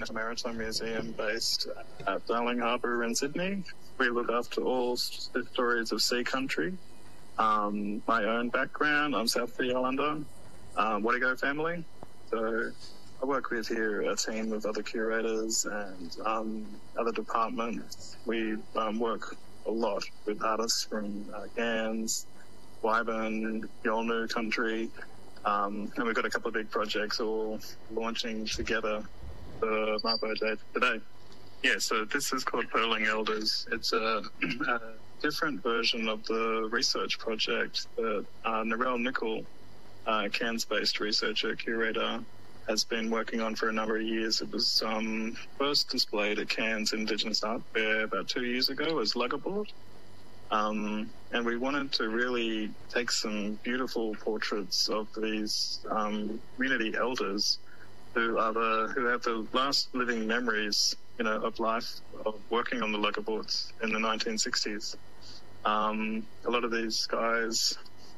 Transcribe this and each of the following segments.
Maritime Museum based at Darling Harbour in Sydney. We look after all the stories of sea country. My own background, I'm South Sea Islander, Wadigo family. So I work with here a team of other curators and other departments. We work a lot with artists from Cairns, Wyvern, Yolngu country, and we've got a couple of big projects all launching together for Mabo Day today. Yeah, so this is called Pearling Elders. It's a different version of the research project that Narelle Nicol, Cairns-based researcher, curator, has been working on for a number of years. It was first displayed at Cairns Indigenous Art Fair about 2 years ago as Luggerboard. And we wanted to really take some beautiful portraits of these community elders who have the last living memories, of life of working on the luggerboards in the 1960s. A lot of these guys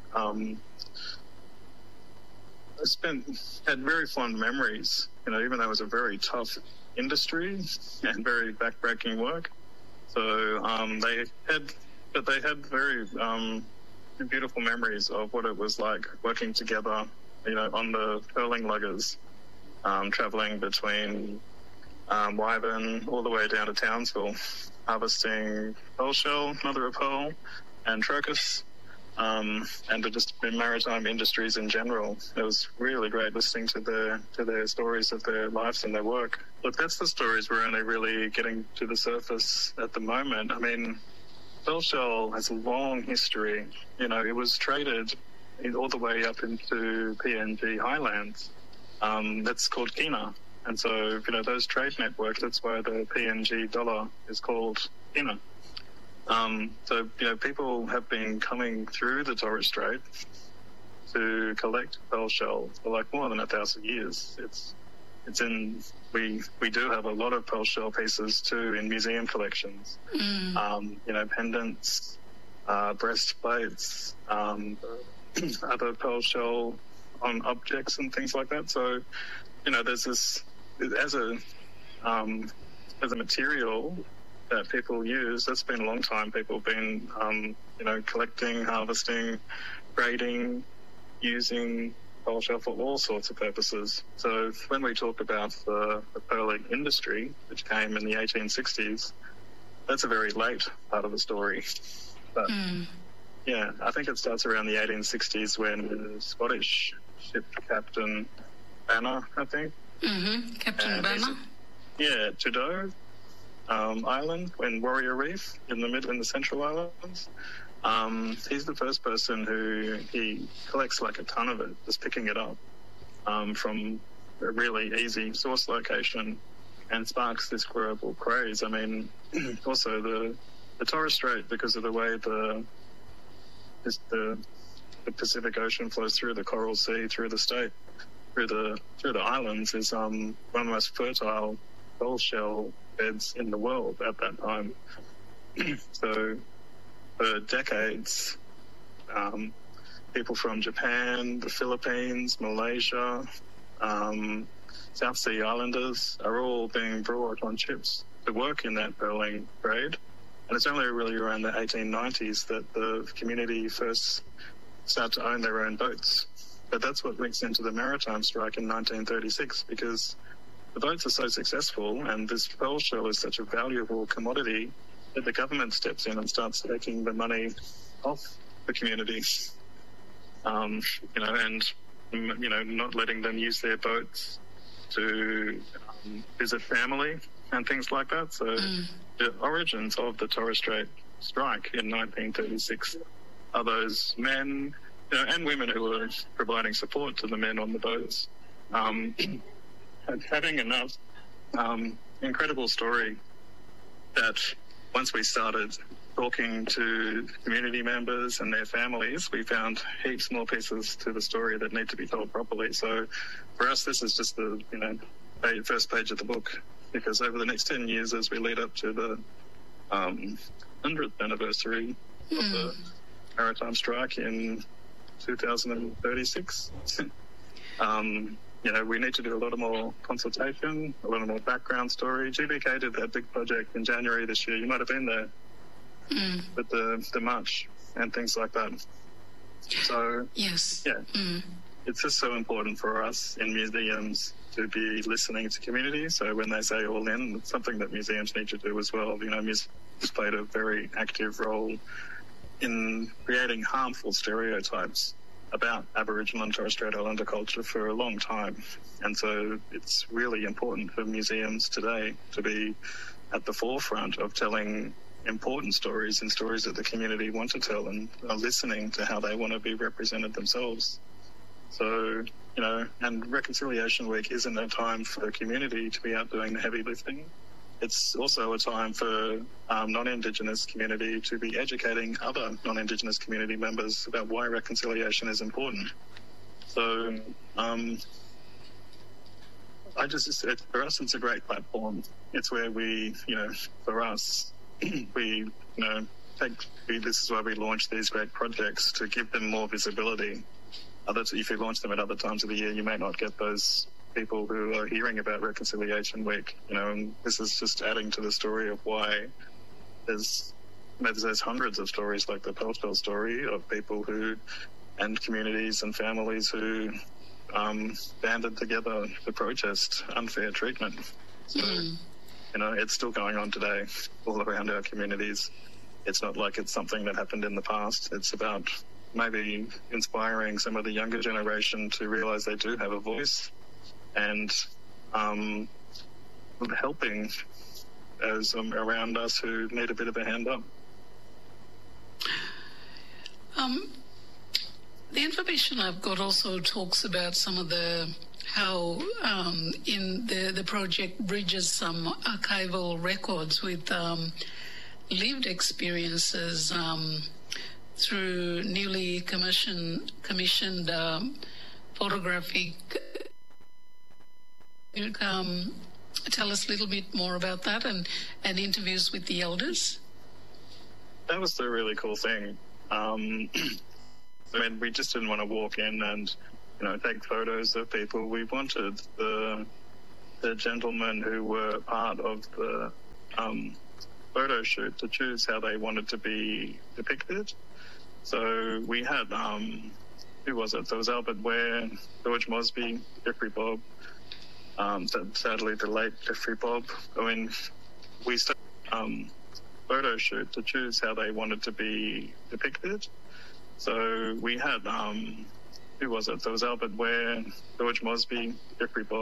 had very fond memories, even though it was a very tough industry and very backbreaking work. So they had very beautiful memories of what it was like working together, on the pearling luggers, travelling between Wyvern all the way down to Townsville, harvesting pearl shell, mother of pearl, and Trocus, and just in maritime industries in general. It was really great listening to their stories of their lives and their work. Look, that's the stories we're only really getting to the surface at the moment. I mean, pearl shell has a long history. It was traded all the way up into PNG highlands. That's called kina. And so, those trade networks, that's why the PNG dollar is called kina. So, people have been coming through the Torres Strait to collect pearl shell for like more than 1,000 years. We do have a lot of pearl shell pieces too in museum collections. Pendants, breastplates, other pearl shell on objects and things like that. So, there's this as a material that people use. That's been a long time. People have been, collecting, harvesting, grading, using pearl shell for all sorts of purposes. So when we talk about the pearling industry, which came in the 1860s, that's a very late part of the story. But yeah, I think it starts around the 1860s when the Scottish ship Captain Banner, I think. Captain Banner. Yeah, Trudeau Island in Warrior Reef in the Central Islands. He's the first person who he collects like a ton of it, just picking it up from a really easy source location, and sparks this global craze. I mean, also the Torres Strait, because of the way the Pacific Ocean flows through the Coral Sea, through the state, through the islands, is one of the most fertile pearl shell beds in the world at that time. So for decades, people from Japan, the Philippines, Malaysia, South Sea Islanders are all being brought on ships to work in that pearling trade. And it's only really around the 1890s that the community first started to own their own boats. But that's what links into the maritime strike in 1936, because the boats are so successful and this pearl shell is such a valuable commodity that the government steps in and starts taking the money off the communities, and not letting them use their boats to visit family and things like that. So the origins of the Torres Strait strike in 1936 are those men and women who were providing support to the men on the boats, having enough incredible story that once we started talking to community members and their families, we found heaps more pieces to the story that need to be told properly. So for us, this is just the first page of the book, because over the next 10 years, as we lead up to the 100th anniversary of the maritime strike in 2036, we need to do a lot more consultation, a lot more background story. GBK did that big project in January this year. You might have been there with the march and things like that. So, yes. Yeah, it's just so important for us in museums to be listening to community. So when they say all in, it's something that museums need to do as well. Museums played a very active role in creating harmful stereotypes about Aboriginal and Torres Strait Islander culture for a long time. And so it's really important for museums today to be at the forefront of telling important stories and stories that the community want to tell and are listening to how they want to be represented themselves. So, and Reconciliation Week isn't a time for the community to be out doing the heavy lifting. It's also a time for non-Indigenous community to be educating other non-Indigenous community members about why reconciliation is important. So for us, it's a great platform. It's where we, for us, we, this is why we launch these great projects, to give them more visibility. If you launch them at other times of the year, you may not get those people who are hearing about Reconciliation Week, and this is just adding to the story of why there's hundreds of stories like the Peltel story of people and communities and families who banded together to protest unfair treatment. So, it's still going on today all around our communities. It's not like it's something that happened in the past. It's about maybe inspiring some of the younger generation to realise they do have a voice, and helping those around us who need a bit of a hand up. The information I've got also talks about some of how in the project bridges some archival records with lived experiences through newly commissioned photographic. Tell us a little bit more about that and interviews with the elders. That was the really cool thing. We just didn't want to walk in and, take photos of people. We wanted the gentlemen who were part of the photo shoot to choose how they wanted to be depicted. So we had, who was it? There was Albert Ware, George Mosby, Jeffrey Bob, sadly the late Jeffrey Bob. We started photo shoot to choose how they wanted to be depicted. So we had, who was it? There was Albert Ware, George Mosby, Jeffrey Bob.